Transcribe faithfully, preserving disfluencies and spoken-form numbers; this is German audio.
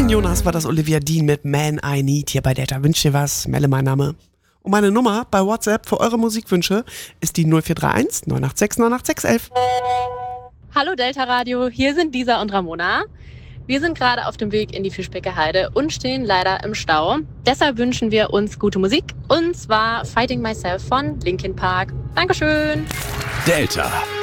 Moin Jonas, war das Olivia Dean mit Man I Need hier bei Delta. Wünsch dir was, Melle mein Name. Und meine Nummer bei WhatsApp für eure Musikwünsche ist die null vier drei eins neun acht sechs neun acht sechs eins eins. Hallo Delta Radio, hier sind Lisa und Ramona. Wir sind gerade auf dem Weg in die Fischbecker Heide und stehen leider im Stau. Deshalb wünschen wir uns gute Musik, und zwar Fighting Myself von Linkin Park. Dankeschön. Delta.